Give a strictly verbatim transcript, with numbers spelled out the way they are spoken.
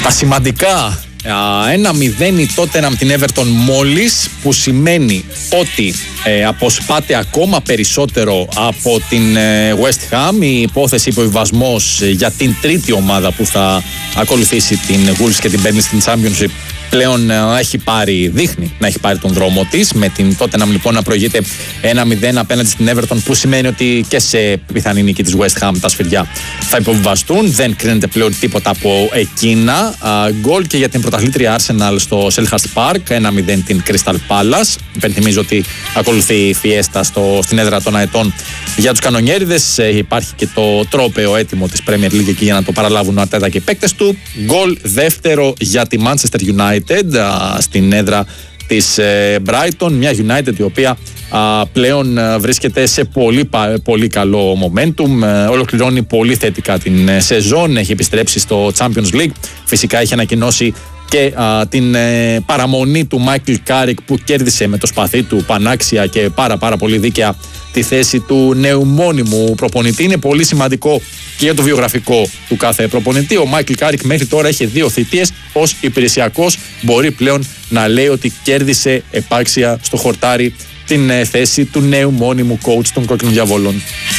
Στα σημαντικά, ένα μηδέν η Tottenham την Everton μόλις, που σημαίνει ότι ε, αποσπάται ακόμα περισσότερο από την ε, West Ham. Η υπόθεση υποβιβασμός για την τρίτη ομάδα που θα ακολουθήσει την Wolves και την Burnley στην Championship πλέον ε, έχει πάρει, δείχνει να έχει πάρει τον δρόμο της, με την Tottenham λοιπόν να προηγείται ένα μηδέn απέναντι στην Everton, που σημαίνει ότι και σε πιθανή νίκη της West Ham τα σφυριά θα υποβιβαστούν. Δεν κρίνεται πλέον τίποτα από εκείνα. Γκολ και για την πρωταθλήτρια Arsenal στο Selhurst Park, ένα μηδέν την Crystal Palace. Υπενθυμίζω ότι ακολουθεί η φιέστα στο, στην έδρα των αετών για τους κανονιέριδες. Ε, υπάρχει και το τρόπαιο έτοιμο της Premier League εκεί για να το παραλάβουν ο Αρτέτα και οι παίκτες του. Γκολ δεύτερο για τη Manchester United α, στην έδρα της ε, Brighton, μια United η οποία α, πλέον α, βρίσκεται σε πολύ, πολύ καλό momentum, ε, ολοκληρώνει πολύ θετικά την ε, σεζόν, έχει επιστρέψει στο Champions League, φυσικά έχει ανακοινώσει και α, την ε, παραμονή του Michael Carrick, που κέρδισε με το σπαθί του πανάξια και πάρα πάρα πολύ δίκαια τη θέση του νέου μόνιμου προπονητή. Είναι πολύ σημαντικό και για το βιογραφικό του κάθε προπονητή. Ο Michael Carrick μέχρι τώρα έχει δύο θητείες ως υπηρεσιακός. Μπορεί πλέον να λέει ότι κέρδισε επάξια στο χορτάρι την ε, θέση του νέου μόνιμου coach των Κόκκινων Διαβόλων.